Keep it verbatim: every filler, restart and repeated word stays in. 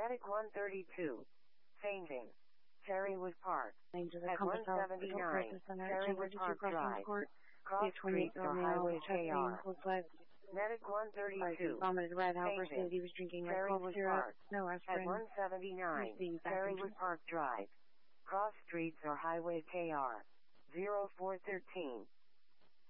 Medic one thirty-two. Fainting. Cherrywood Park. Angels At one seventy-nine. Cherrywood Park Drive. Cross Streets or Highway K R. Medic one thirty-two. Vomited red out Fainting. versus he was drinking like cold Cherrywood syrup. Park. No At aspirin. one seventy-nine. Cherrywood Park Drive. Cross Streets or Highway K R. zero four thirteen.